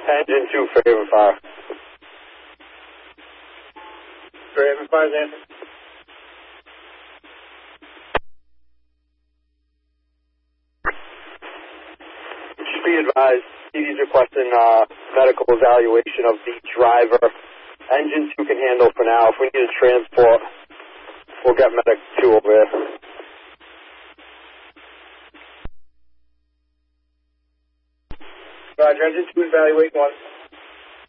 Engine 2 for Haven Fire. For Haven Fire's answer. Just be advised, TD's requesting medical evaluation of the driver. Engine 2 can handle for now. If we need a transport, we'll get medic 2 over here. Roger, Engine 2 evaluate 1.